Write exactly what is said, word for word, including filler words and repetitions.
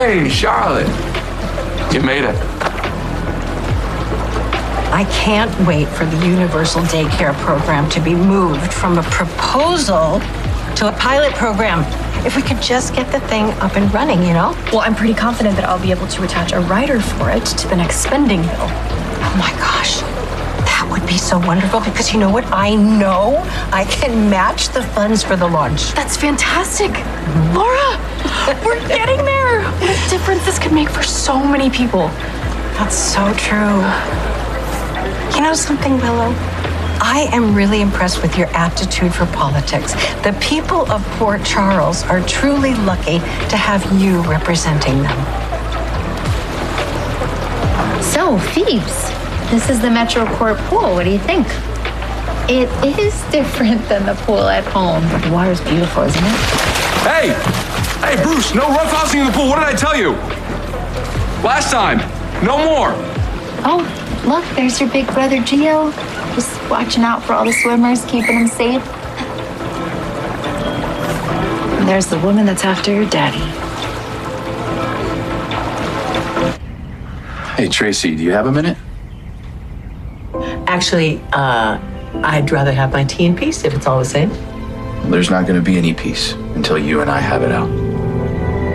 Hey, Charlotte. You made it. I can't wait for the Universal Daycare program to be moved from a proposal to a pilot program. If we could just get the thing up and running, you know? Well, I'm pretty confident that I'll be able to attach a rider for it to the next spending bill. Oh my gosh, that would be so wonderful because you know what? I know I can match the funds for the launch. That's fantastic. Mm-hmm. Laura, we're getting there. What a difference this could make for so many people. That's so true. You know something, Willow? I am really impressed with your aptitude for politics. The people of Port Charles are truly lucky to have you representing them. So, Phoebes, this is the Metro Court pool. What do you think? It is different than the pool at home, but the water's beautiful, isn't it? Hey! Hey, Bruce, no roughhousing in the pool. What did I tell you? Last time. No more. Oh, look, there's your big brother, Gio. Just watching out for all the swimmers, keeping them safe. And there's the woman that's after your daddy. Hey, Tracy, do you have a minute? Actually, uh, I'd rather have my tea in peace if it's all the same. There's not going to be any peace until you and I have it out.